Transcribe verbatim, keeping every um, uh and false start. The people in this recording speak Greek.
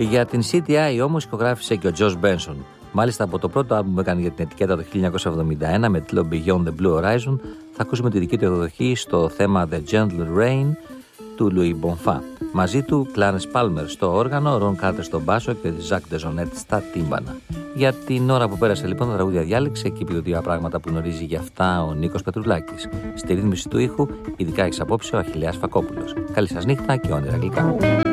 Για την σι τι άι όμως ηχογράφησε και ο Josh Benson. Μάλιστα από το πρώτο άλμπουμ που έκανε για την ετικέτα το χίλια εννιακόσια εβδομήντα ένα με τίτλο Beyond the Blue Horizon, θα ακούσουμε τη δική του εκδοχή στο θέμα The Gentle Rain του Louis Bonfa. Μαζί του Clarence Palmer στο όργανο, Ron Carter στο μπάσο και Jacques DeJohnette στα τύμπανα. Για την ώρα που πέρασε λοιπόν τα τραγούδια διάλεξε και επί πράγματα που γνωρίζει για αυτά ο Νίκος Πετρουλάκης. Στη ρύθμιση του ήχου, ειδικά εξ απόψε ο Αχιλλέας Φακόπουλος. Καλή σας νύχτα και όνειρα γλυκά.